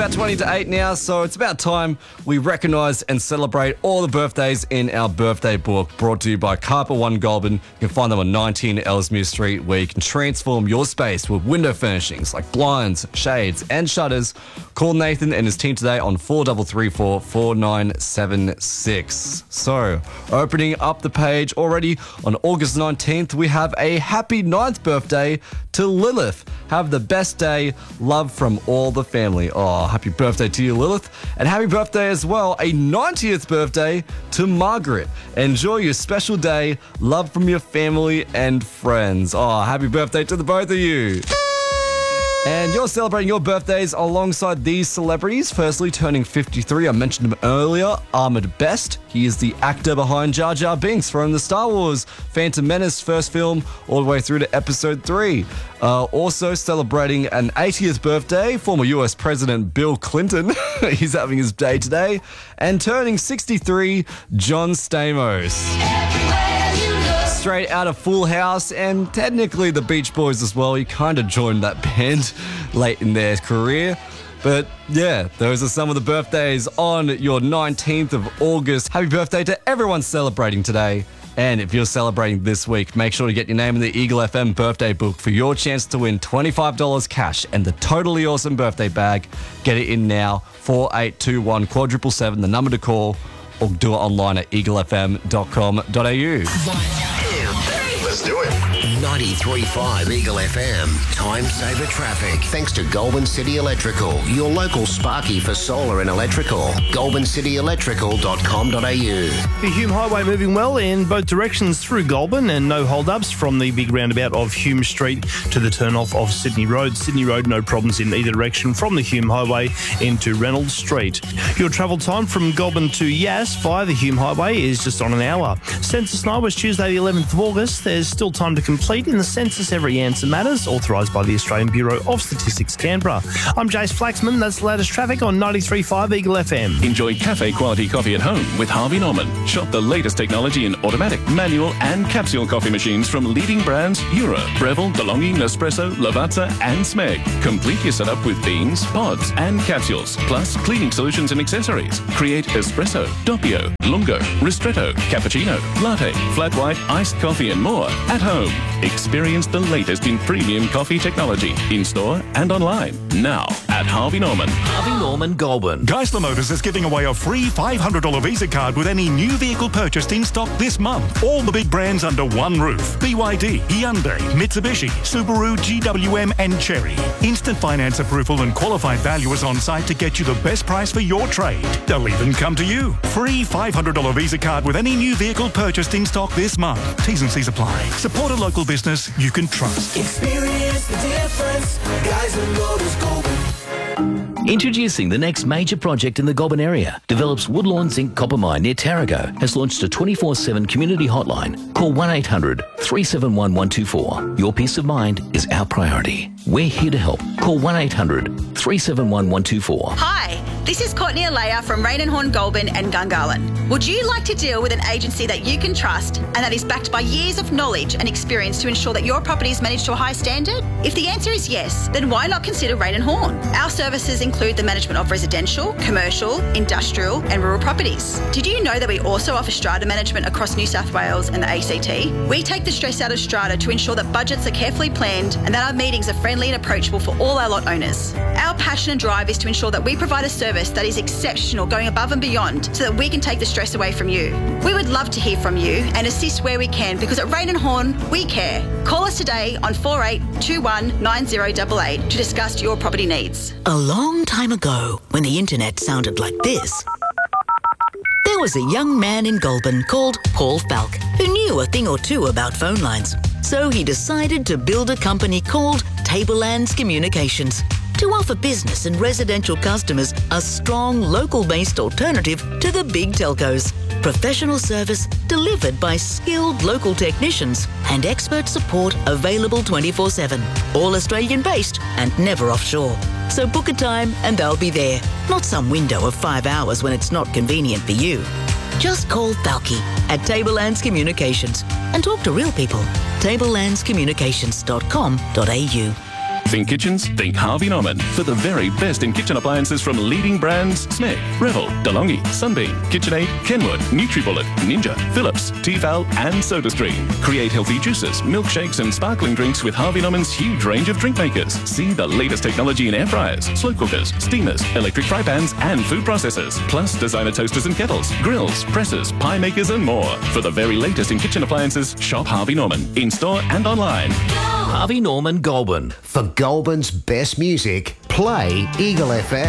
about 20 to 8 now, so it's about time we recognise and celebrate all the birthdays in our birthday book, brought to you by Carpet One Goulburn. You can find them on 19 Ellesmere Street, where you can transform your space with window furnishings like blinds, shades and shutters. Call Nathan and his team today on 4334 4976. So, opening up the page already on August 19th, we have a happy 9th birthday to Lilith. Have the best day. Love from all the family. Oh, happy birthday to you, Lilith. And happy birthday as well, a 90th birthday to Margaret. Enjoy your special day. Love from your family and friends. Oh, happy birthday to the both of you. And you're celebrating your birthdays alongside these celebrities. Firstly, turning 53, I mentioned him earlier, Ahmed Best. He is the actor behind Jar Jar Binks from the Star Wars Phantom Menace first film all the way through to episode 3. Also celebrating an 80th birthday, former US President Bill Clinton. He's having his day today. And turning 63, John Stamos. Straight out of Full House, and technically the Beach Boys as well. He kind of joined that band late in their career. But yeah, those are some of the birthdays on your 19th of August. Happy birthday to everyone celebrating today. And if you're celebrating this week, make sure to get your name in the Eagle FM birthday book for your chance to win $25 cash and the totally awesome birthday bag. Get it in now, 4821 777, the number to call, or do it online at eaglefm.com.au. Let's do it. 93.5 Eagle FM. Time saver traffic. Thanks to Goulburn City Electrical, your local Sparky for solar and electrical. GoulburnCityElectrical.com.au. The Hume Highway moving well in both directions through Goulburn, and no hold-ups from the big roundabout of Hume Street to the turn-off of Sydney Road. Sydney Road, no problems in either direction from the Hume Highway into Reynolds Street. Your travel time from Goulburn to Yass via the Hume Highway is just on an hour. Census night was Tuesday the 11th of August. There's still time to complete in the census. Every answer matters, authorised by the Australian Bureau of Statistics, Canberra. I'm Jace Flaxman. That's the latest traffic on 93.5 Eagle FM. Enjoy cafe quality coffee at home with Harvey Norman. Shop the latest technology in automatic, manual and capsule coffee machines from leading brands Eura, Breville, DeLonghi, Nespresso, Lavazza and Smeg. Complete your setup with beans, pods and capsules, plus cleaning solutions and accessories. Create espresso, doppio, lungo, ristretto, cappuccino, latte, flat white, iced coffee and more at home. Experience the latest in premium coffee technology in-store and online. Now at Harvey Norman. Harvey Norman Goulburn. Geisler Motors is giving away a free $500 Visa card with any new vehicle purchased in stock this month. All the big brands under one roof. BYD, Hyundai, Mitsubishi, Subaru, GWM and Chery. Instant finance approval and qualified valuers on site to get you the best price for your trade. They'll even come to you. Free $500 Visa card with any new vehicle purchased in stock this month. T's and C's apply. Support a local business you can trust. Experience the difference. Geisler Motors Goulburn. Introducing the next major project in the Goulburn area. Develops Woodlawn Zinc Copper Mine near Tarago has launched a 24/7 community hotline. Call 1800 371 124. Your peace of mind is our priority. We're here to help. Call 1800 371 124. Hi, this is Courtney Alea from Rain and Horn Goulburn and Gungahlin. Would you like to deal with an agency that you can trust and that is backed by years of knowledge and experience to ensure that your property is managed to a high standard? If the answer is yes, then why not consider Rain and Horn? Our services include the management of residential, commercial, industrial and rural properties. Did you know that we also offer strata management across New South Wales and the ACT? We take the stress out of strata to ensure that budgets are carefully planned and that our meetings are friendly and approachable for all our lot owners. Our passion and drive is to ensure that we provide a service that is exceptional, going above and beyond, so that we can take the stress away from you. We would love to hear from you and assist where we can, because at Rain and Horn, we care. Call us today on 4821 9088 to discuss your property needs. A long time ago, when the internet sounded like this, there was a young man in Goulburn called Paul Falk who knew a thing or two about phone lines. So he decided to build a company called Tablelands Communications to offer business and residential customers a strong local-based alternative to the big telcos. Professional service delivered by skilled local technicians and expert support available 24/7. All Australian-based and never offshore. So book a time and they'll be there. Not some window of 5 hours when it's not convenient for you. Just call Falky at Tablelands Communications and talk to real people. Tablelandscommunications.com.au. Think kitchens? Think Harvey Norman. For the very best in kitchen appliances from leading brands Smeg, Revel, DeLonghi, Sunbeam, KitchenAid, Kenwood, NutriBullet, Ninja, Philips, Tefal and SodaStream. Create healthy juices, milkshakes and sparkling drinks with Harvey Norman's huge range of drink makers. See the latest technology in air fryers, slow cookers, steamers, electric fry pans and food processors. Plus designer toasters and kettles, grills, presses, pie makers and more. For the very latest in kitchen appliances, shop Harvey Norman. In-store and online. Harvey Norman Goulburn. For Goulburn's best music, play Eagle FM.